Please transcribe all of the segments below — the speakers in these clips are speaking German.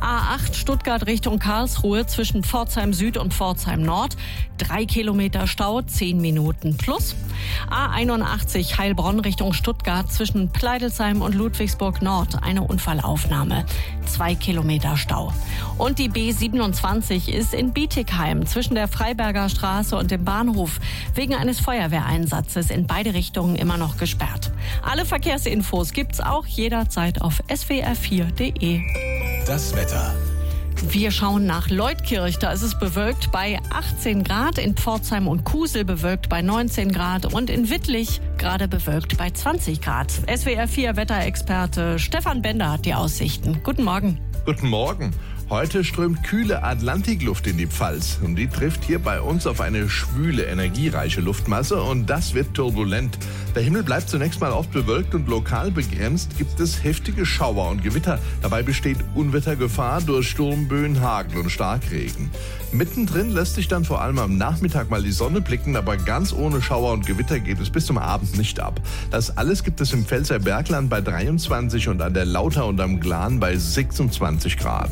A8 Stuttgart Richtung Karlsruhe zwischen Pforzheim Süd und Pforzheim Nord. 3 Kilometer Stau, 10 Minuten plus. A81 Heilbronn Richtung Stuttgart zwischen Pleidelsheim und Ludwigsburg Nord. Eine Unfallaufnahme. 2 Kilometer Stau. Und die B27 ist in Bietigheim zwischen der Freiberger Straße und dem Bahnhof wegen eines Feuerwehreinsatzes in beide Richtungen immer noch gesperrt. Alle Verkehrsinfos gibt's auch jederzeit auf swr4.de. Das Wetter. Wir schauen nach Leutkirch. Da ist es bewölkt bei 18 Grad, in Pforzheim und Kusel bewölkt bei 19 Grad und in Wittlich gerade bewölkt bei 20 Grad. SWR4 Wetterexperte Stefan Bender hat die Aussichten. Guten Morgen. Guten Morgen. Heute strömt kühle Atlantikluft in die Pfalz und die trifft hier bei uns auf eine schwüle, energiereiche Luftmasse und das wird turbulent. Der Himmel bleibt zunächst mal oft bewölkt und lokal begrenzt gibt es heftige Schauer und Gewitter. Dabei besteht Unwettergefahr durch Sturmböen, Hagel und Starkregen. Mittendrin lässt sich dann vor allem am Nachmittag mal die Sonne blicken, aber ganz ohne Schauer und Gewitter geht es bis zum Abend nicht ab. Das alles gibt es im Pfälzer Bergland bei 23 und an der Lauter und am Glan bei 26 Grad.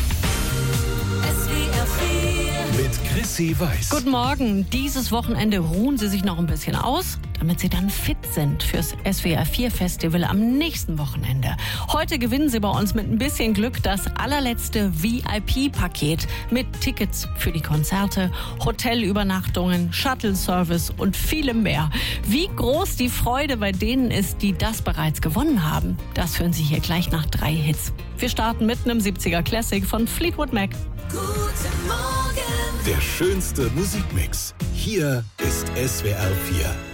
Mit Chrissy Weiß. Guten Morgen. Dieses Wochenende ruhen Sie sich noch ein bisschen aus, damit Sie dann fit sind fürs SWR4-Festival am nächsten Wochenende. Heute gewinnen Sie bei uns mit ein bisschen Glück das allerletzte VIP-Paket mit Tickets für die Konzerte, Hotelübernachtungen, Shuttle-Service und vielem mehr. Wie groß die Freude bei denen ist, die das bereits gewonnen haben, das hören Sie hier gleich nach 3 Hits. Wir starten mit einem 70er Classic von Fleetwood Mac. Guten Morgen. Der schönste Musikmix. Hier ist SWR4.